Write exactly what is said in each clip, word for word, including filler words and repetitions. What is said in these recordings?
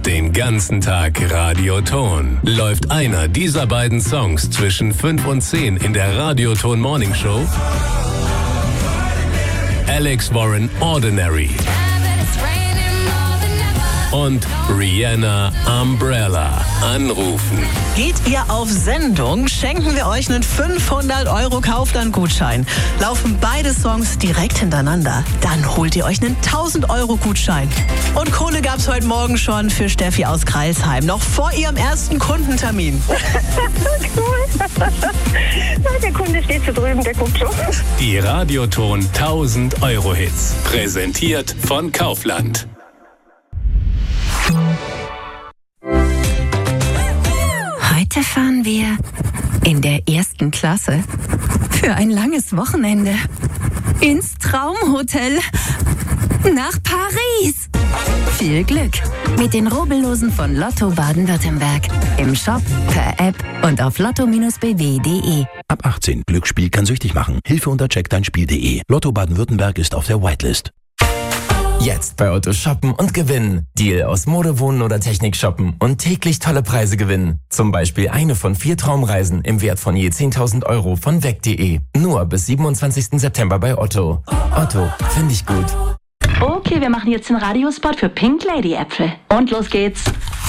Den ganzen Tag Radioton. Läuft einer dieser beiden Songs zwischen fünf und zehn in der Radioton Morning Show? Alex Warren Ordinary. Und Rihanna Umbrella. Anrufen. Geht ihr auf Sendung, schenken wir euch einen fünfhundert Euro Kaufland-Gutschein. Laufen beide Songs direkt hintereinander, dann holt ihr euch einen tausend Euro Gutschein. Und Kohle gab's heute Morgen schon für Steffi aus Kreilsheim, noch vor ihrem ersten Kundentermin. Cool. Der Kunde steht so drüben, der guckt schon. Die Radioton tausend Euro Hits. Präsentiert von Kaufland. Heute fahren wir in der ersten Klasse für ein langes Wochenende ins Traumhotel nach Paris. Viel Glück mit den Rubbellosen von Lotto Baden-Württemberg. Im Shop, per App und auf lotto Bindestrich b w punkt d e. Ab achtzehn. Glücksspiel kann süchtig machen. Hilfe unter check dein Spiel punkt d e. Lotto Baden-Württemberg ist auf der Whitelist. Jetzt bei Otto shoppen und gewinnen. Deal aus Mode, Wohnen oder Technik shoppen und täglich tolle Preise gewinnen. Zum Beispiel eine von vier Traumreisen im Wert von je zehntausend Euro von weg punkt d e. Nur bis siebenundzwanzigsten September bei Otto. Otto, finde ich gut. Okay, wir machen jetzt den Radiospot für Pink Lady Äpfel. Und los geht's.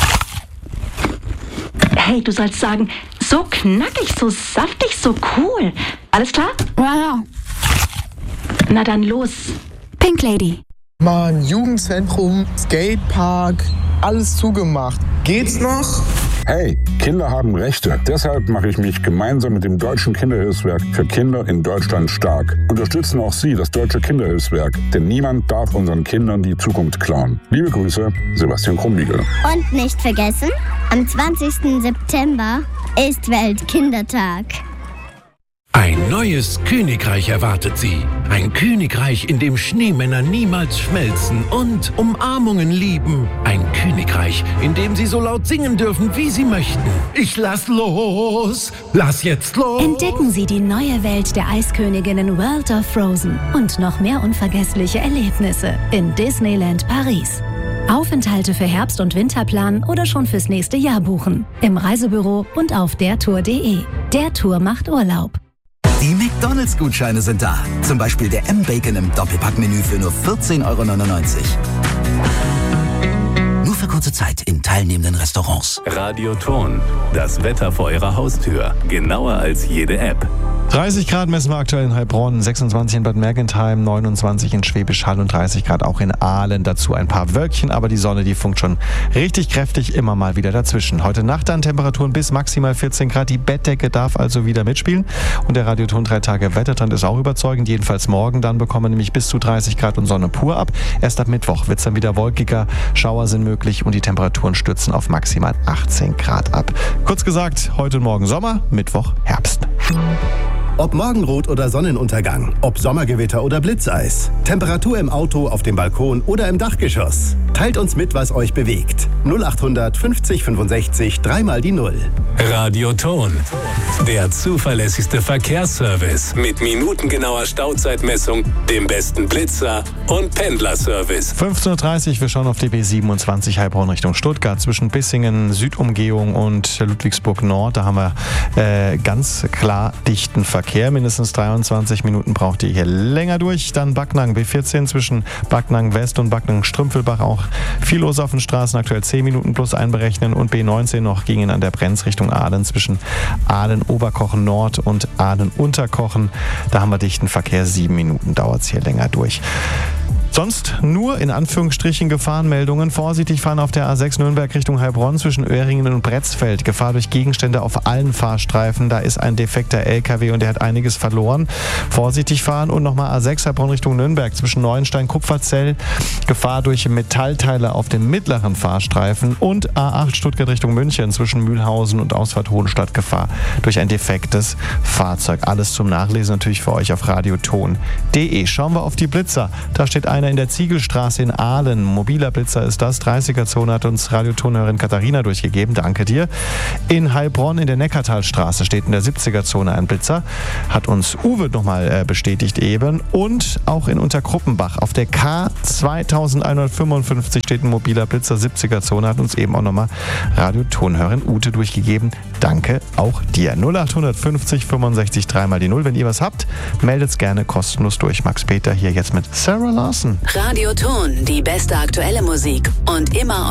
Hey, du sollst sagen, so knackig, so saftig, so cool. Alles klar? Ja, ja. Na dann los. Pink Lady. Mann, Jugendzentrum, Skatepark, alles zugemacht. Geht's noch? Hey, Kinder haben Rechte. Deshalb mache ich mich gemeinsam mit dem Deutschen Kinderhilfswerk für Kinder in Deutschland stark. Unterstützen auch Sie das Deutsche Kinderhilfswerk, denn niemand darf unseren Kindern die Zukunft klauen. Liebe Grüße, Sebastian Krumbiegel. Und nicht vergessen, am zwanzigsten September ist Weltkindertag. Ein neues Königreich erwartet Sie. Ein Königreich, in dem Schneemänner niemals schmelzen und Umarmungen lieben. Ein Königreich, in dem Sie so laut singen dürfen, wie Sie möchten. Ich lass los, lass jetzt los. Entdecken Sie die neue Welt der Eisköniginnen World of Frozen und noch mehr unvergessliche Erlebnisse in Disneyland Paris. Aufenthalte für Herbst- und Winter planen oder schon fürs nächste Jahr buchen. Im Reisebüro und auf der tour punkt d e. Der Tour macht Urlaub. Die McDonalds-Gutscheine sind da. Zum Beispiel der M-Bacon im Doppelpackmenü für nur vierzehn Euro neunundneunzig. Nur für kurze Zeit in teilnehmenden Restaurants. Radioton. Das Wetter vor Ihrer Haustür. Genauer als jede App. dreißig Grad messen wir aktuell in Heilbronn, sechsundzwanzig in Bad Mergentheim, neunundzwanzig in Schwäbisch Hall und dreißig Grad auch in Aalen. Dazu ein paar Wölkchen, aber die Sonne, die funkt schon richtig kräftig immer mal wieder dazwischen. Heute Nacht dann Temperaturen bis maximal vierzehn Grad. Die Bettdecke darf also wieder mitspielen. Und der Radioton drei Tage Wettertrend ist auch überzeugend. Jedenfalls morgen dann bekommen wir nämlich bis zu dreißig Grad und Sonne pur ab. Erst ab Mittwoch wird es dann wieder wolkiger, Schauer sind möglich und die Temperaturen stürzen auf maximal achtzehn Grad ab. Kurz gesagt, heute und morgen Sommer, Mittwoch Herbst. Ob Morgenrot oder Sonnenuntergang, ob Sommergewitter oder Blitzeis, Temperatur im Auto, auf dem Balkon oder im Dachgeschoss. Teilt uns mit, was euch bewegt. null achthundert fünfzig fünfundsechzig, dreimal die Null. Radioton. Der zuverlässigste Verkehrsservice mit minutengenauer Stauzeitmessung, dem besten Blitzer und Pendlerservice. fünfzehn Uhr dreißig, wir schauen auf die B siebenundzwanzig Heilbronn Richtung Stuttgart. Zwischen Bissingen, Südumgehung und Ludwigsburg Nord, da haben wir äh, ganz klar dichten Verkehr. Mindestens dreiundzwanzig Minuten braucht ihr hier länger durch. Dann Backnang, B vierzehn zwischen Backnang West und Backnang Strümpfelbach. Auch viel los auf den Straßen, aktuell zehn Minuten plus einberechnen. Und B neunzehn noch gingen an der Brenz Richtung Aalen zwischen Aalen-Oberkochen Nord und Aalen-Unterkochen. Da haben wir dichten Verkehr, sieben Minuten dauert es hier länger durch. Sonst nur in Anführungsstrichen Gefahrenmeldungen. Vorsichtig fahren auf der A sechs Nürnberg Richtung Heilbronn zwischen Öhringen und Bretzfeld. Gefahr durch Gegenstände auf allen Fahrstreifen. Da ist ein defekter L K W und der hat einiges verloren. Vorsichtig fahren und nochmal A sechs Heilbronn Richtung Nürnberg zwischen Neuenstein-Kupferzell. Gefahr durch Metallteile auf dem mittleren Fahrstreifen. Und A acht Stuttgart Richtung München zwischen Mühlhausen und Ausfahrt Hohenstadt. Gefahr durch ein defektes Fahrzeug. Alles zum Nachlesen natürlich für euch auf radioton punkt de. Schauen wir auf die Blitzer. Da steht ein einer in der Ziegelstraße in Aalen. Mobiler Blitzer ist das. dreißiger-Zone hat uns Radiotonhörerin Katharina durchgegeben. Danke dir. In Heilbronn in der Neckartalstraße steht in der siebziger-Zone ein Blitzer. Hat uns Uwe nochmal äh, bestätigt eben. Und auch in Unterkruppenbach auf der K zweitausendeinhundertfünfundfünfzig steht ein mobiler Blitzer. siebziger-Zone hat uns eben auch nochmal Radiotonhörerin Ute durchgegeben. Danke auch dir. null acht fünfzig fünfundsechzig dreimal die null. Wenn ihr was habt, meldet's gerne kostenlos durch. Max Peter hier jetzt mit Sarah Larson. Radioton, die beste aktuelle Musik und immer